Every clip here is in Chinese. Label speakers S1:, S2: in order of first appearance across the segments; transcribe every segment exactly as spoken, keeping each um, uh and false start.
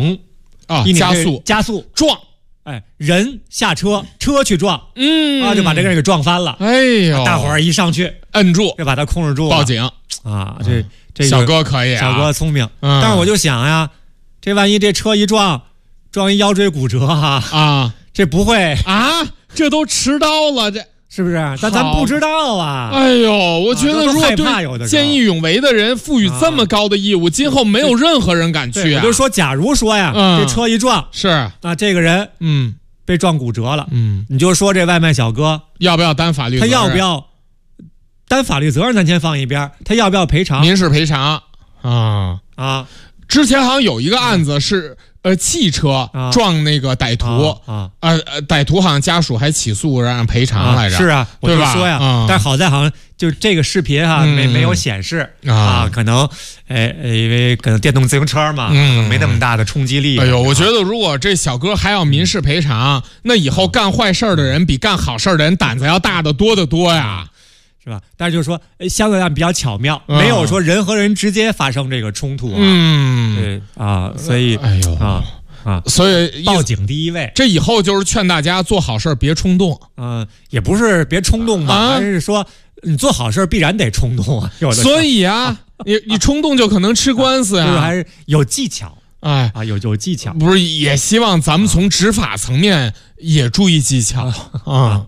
S1: 拧
S2: 啊，
S1: 一拧
S2: 加速
S1: 加速
S2: 撞，
S1: 哎，人下车，车去撞，
S2: 嗯
S1: 啊，就把这个人给撞翻了。
S2: 哎呦，
S1: 大伙儿一上去
S2: 摁住，
S1: 就把他控制住了，
S2: 报警
S1: 啊！这这
S2: 小哥可以啊，
S1: 小哥聪明。
S2: 嗯、
S1: 但是我就想呀，这万一这车一撞，撞一腰椎骨折哈
S2: 啊，
S1: 这不会
S2: 啊，这都持刀了，这
S1: 是不是？但咱不知道啊。
S2: 哎呦，我觉得如果
S1: 对
S2: 见义勇为的人赋予这么高的义务，啊、今后没有任何人敢去、啊。
S1: 我就说，假如说呀，
S2: 嗯、
S1: 这车一撞，
S2: 是
S1: 啊，这个人
S2: 嗯
S1: 被撞骨折了，
S2: 嗯，
S1: 你就说这外卖小哥
S2: 要不要担法律责任？
S1: 他要不要担法律责任？咱先放一边，他要不要赔偿？
S2: 民事赔偿啊
S1: 啊！
S2: 之前好像有一个案子是。呃，汽车撞那个歹徒
S1: 啊，
S2: 呃呃，歹徒好像家属还起诉让赔偿来着。
S1: 啊是啊，我就说呀，
S2: 啊、
S1: 但好在好像就这个视频哈、啊嗯、没没有显示啊，啊可能哎因为可能电动自行车嘛，嗯，没那么大的冲击力。
S2: 哎呦，我觉得如果这小哥还要民事赔偿，那以后干坏事的人比干好事的人胆子要大得多得多呀。
S1: 是吧？但是就是说，相对来讲比较巧妙，嗯、没有说人和人直接发生这个冲突啊。
S2: 嗯，
S1: 对啊，所以
S2: 哎呦
S1: 啊啊，
S2: 所以
S1: 报警第一位。
S2: 这以后就是劝大家做好事别冲动。
S1: 嗯、呃，也不是别冲动吧，啊、而是说你做好事必然得冲动啊。
S2: 所以啊，你你冲动就可能吃官司呀、啊，
S1: 就是还是有技巧。
S2: 哎
S1: 啊，有有技巧。
S2: 不是，也希望咱们从执法层面也注意技巧啊。啊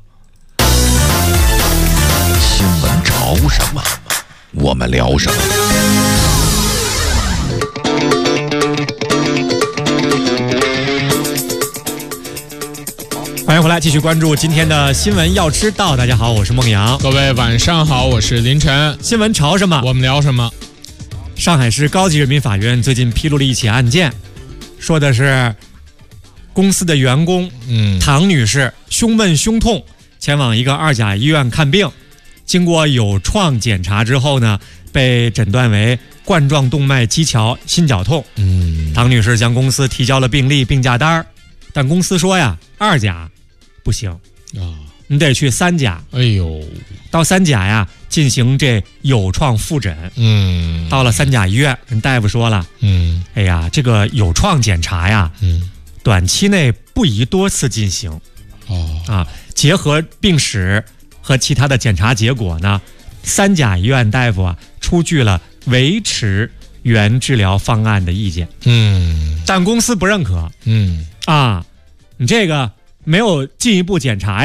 S3: 新闻潮什么，我们聊什么。
S1: 欢迎回来，继续关注今天的新闻要知道。大家好，我是孟阳。
S2: 各位晚上好，我是林晨。
S1: 新闻潮什么，
S2: 我们聊什么？
S1: 上海市高级人民法院最近披露了一起案件，说的是公司的员工
S2: 嗯
S1: 唐女士胸闷胸痛，前往一个二甲医院看病。经过有创检查之后呢，被诊断为冠状动脉畸桥心绞痛。
S2: 嗯，
S1: 唐女士向公司提交了病历病假单，但公司说呀，二甲不行
S2: 啊，
S1: 你得去三甲。
S2: 哎呦，
S1: 到三甲呀进行这有创复诊。
S2: 嗯，
S1: 到了三甲医院，人大夫说了，
S2: 嗯，
S1: 哎呀，这个有创检查呀，
S2: 嗯，
S1: 短期内不宜多次进行。
S2: 哦
S1: 啊，结合病史和其他的检查结果呢，三甲医院大夫啊出具了维持原治疗方案的意见。
S2: 嗯，
S1: 但公司不认可。
S2: 嗯
S1: 啊，你这个没有进一步检查呀。